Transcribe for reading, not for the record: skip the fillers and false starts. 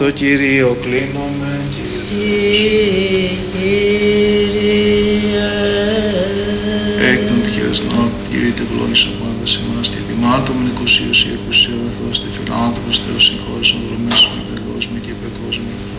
Το Κύριο κλείνομαι. Εκ των τυχαίων νόκ, Κύριε τε ευλόγησον πάντας εμάς και δημάρτωμεν εκουσίως ή εκουσίω δοθώστε φιλάνθρωπος Θεός συγχώρησον δρομέσων παγκόσμια και παγκόσμια.